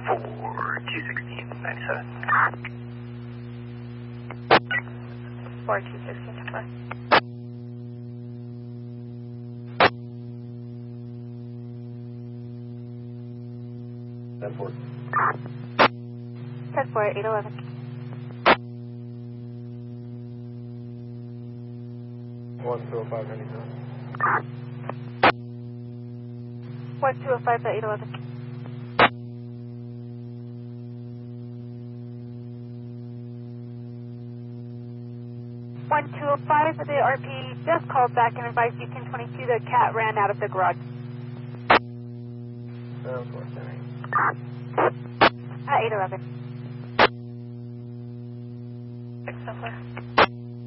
4-216-97. 4-216-97. 10-4. 10-4, 811. 1205, 97. 1205 to 811. 1205, the RP just called back and advised you 1022 the cat ran out of the garage. 811. 604.